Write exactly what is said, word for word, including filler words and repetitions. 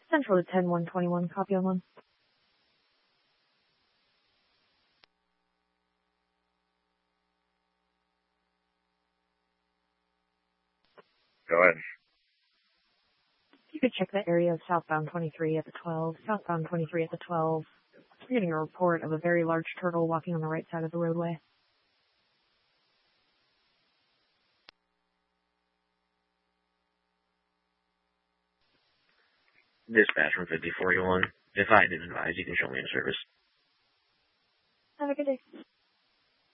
Central to ten one twenty-one, copy on one. Go ahead. You could check the area of southbound twenty-three at the twelve. Southbound twenty-three at the twelve. We're getting a report of a very large turtle walking on the right side of the roadway. Dispatch from fifty forty-one. If I didn't advise, you can show me in service. Have a good day.